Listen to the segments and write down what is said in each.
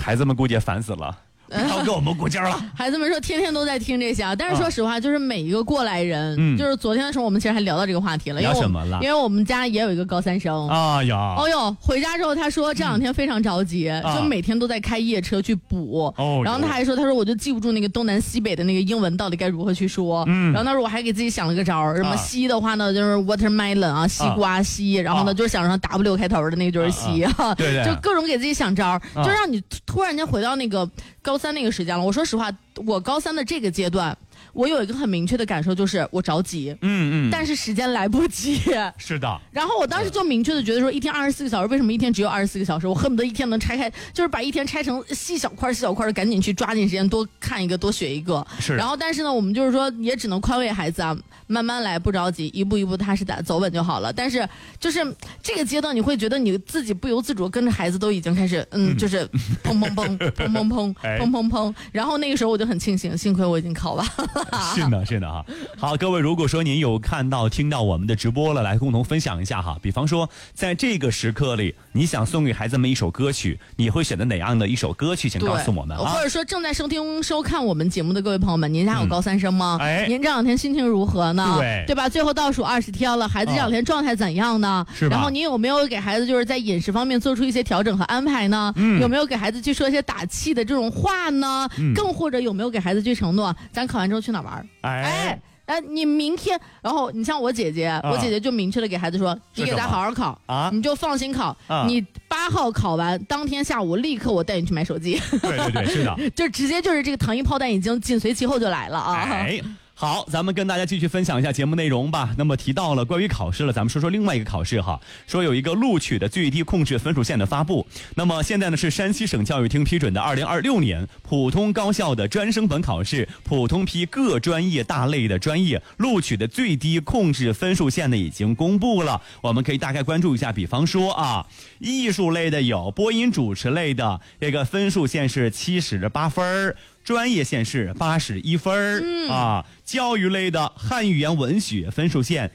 孩子们估计也烦死了。要给我们鼓劲了。 孩子们说天天都在听这些啊，但是说实话，就是每一个过来人，就是昨天的时候我们其实还聊到这个话题了， 聊什么了？ 因为我们家也有一个高三生啊呀， 哦哟，回家之后他说这两天非常着急，就每天都在开夜车去补，然后他还说我就记不住那个东南西北的那个英文到底该如何去说，然后他说我还给自己想了个招，什么西的话呢就是 watermelon 啊，西瓜西，然后呢就是想上 W 开头的那个就是西啊， 对， 就各种给自己想招，就让你突然间回到那个高三那个时间了。我说实话，我高三的这个阶段，我有一个很明确的感受，就是我着急，但是时间来不及。 是的。 然后我当时就明确的觉得说，一天24个小时，为什么一天只有24个小时？我恨不得一天能拆开，就是把一天拆成细小块的，赶紧去抓紧时间多看一个，多学一个。 是。 然后但是呢，我们就是说也只能宽慰孩子啊，慢慢来，不着急，一步一步踏实的走稳就好了。但是就是这个阶段，你会觉得你自己不由自主跟着孩子都已经开始，就是砰砰砰砰砰砰砰砰砰。然后那个时候我就很庆幸，幸亏我已经考完了。 是的哈。好，各位，如果说您有看到听到我们的直播了，来共同分享一下哈。比方说在这个时刻里，你想送给孩子们一首歌曲，你会选择哪样的一首歌曲，请告诉我们啊。 或者说正在收看我们节目的各位朋友们，您家有高三生吗？您这两天心情如何呢？对吧？最后倒数20天了，孩子这两天状态怎样呢？ 是吧？ 然后你有没有给孩子就是在饮食方面做出一些调整和安排呢？有没有给孩子去说一些打气的这种话呢？更或者有没有给孩子去承诺，咱考完之后去哪玩？你明天，然后你像我姐姐就明确的给孩子说，你给咱好好考啊，你就放心考，你8号考完，当天下午立刻我带你去买手机。 对，是的， 就直接就是这个糖衣炮弹已经紧随其后就来了啊。 好，咱们跟大家继续分享一下节目内容吧。那么提到了关于考试了，咱们说说另外一个考试哈，说有一个录取的最低控制分数线的发布。那么现在呢是山西省教育厅批准的2026年普通高校的专升本考试，普通批各专业大类的专业录取的最低控制分数线呢已经公布了，我们可以大概关注一下。比方说啊，艺术类的有播音主持类的，这个分数线是78分。专业线是81分啊，教育类的汉语言文学分数线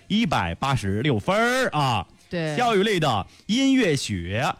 186分啊， 对， 教育类的音乐学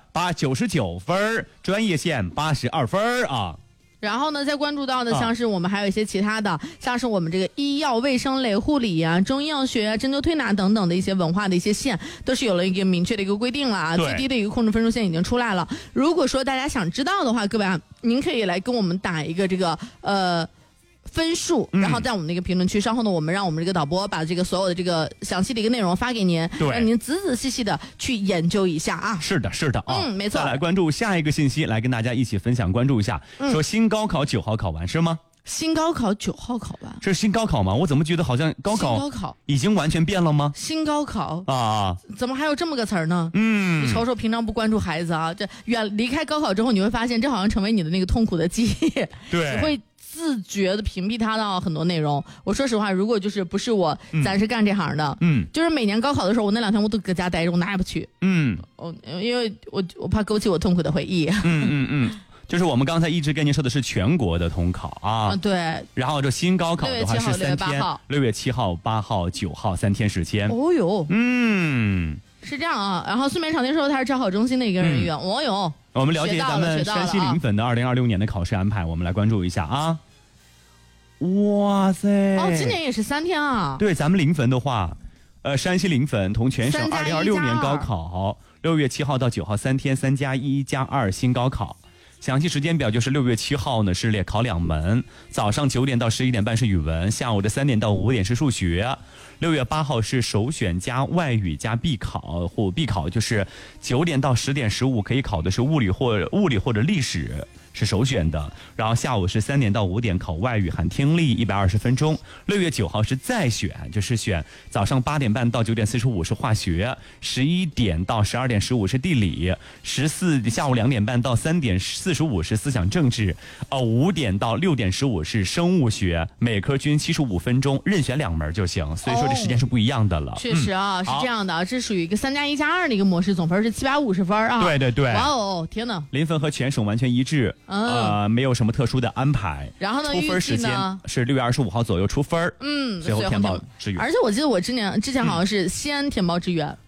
99分，专业线82分啊。 然后呢，再关注到的像是我们还有一些其他的，像是我们这个医药卫生类、护理啊、中医药学啊、针灸推拿等等的一些文化的一些线，都是有了一个明确的一个规定了啊。最低的一个控制分数线已经出来了。如果说大家想知道的话，各位啊，您可以来跟我们打一个这个分数，然后在我们那个评论区，稍后呢，我们让我们这个导播把这个所有的这个详细的一个内容发给您，让您仔仔细细的去研究一下啊。 是的啊， 没错。 再来关注下一个信息，来跟大家一起分享关注一下。说新高考9号考完是吗？ 新高考9号考完， 这是新高考吗？我怎么觉得好像高考已经完全变了吗？ 新高考啊， 怎么还有这么个词儿呢？你瞅瞅，平常不关注孩子啊，这离开高考之后，你会发现这好像成为你的那个痛苦的记忆， 对， 你会自觉的屏蔽它到很多内容。我说实话，如果就是不是我，咱是干这行的，就是每年高考的时候，我那2天我都搁家待着，我哪也不去，因为我怕勾起我痛苦的回忆。 就是我们刚才一直跟您说的是全国的统考啊， 对。 然后这新高考的话是3天，6月7号、8号、9号3天时间。 哦哟，是这样啊。然后孙梅场听说他是招考中心的一个人员，哦哟。 我们了解咱们山西临汾的2026年的考试安排，我们来关注一下啊。哇塞！ 今年也是3天啊。 对，咱们临汾的话，山西临汾同全省2026年高考，6月7号到9号3天，3+1+2新高考。详细时间表就是6月7号呢是列考2门，早上9点到11点半是语文，下午的3点到5点是数学。6月8号是首选加外语加必考，或必考就是9点到10点15可以考的是物理或者历史。是首选的，然后下午是3点到5点考外语含听力120分钟。6月9号是再选，就是选早上8点半到9点45是化学，11点到12点15是地理下午2点半到3点45是思想政治，5点到6点15是生物学，每科均75分钟，任选2门就行，所以说这时间是不一样的了。 确实啊，是这样的，这属于一个3+1+2的一个模式，总分是750分啊。 对， 哇哦，天哪！ 临汾和全省完全一致。没有什么特殊的安排。 然后呢， 出分时间是6月25号左右出分。随后填报志愿。 而且我记得我之前好像是西安填报志愿。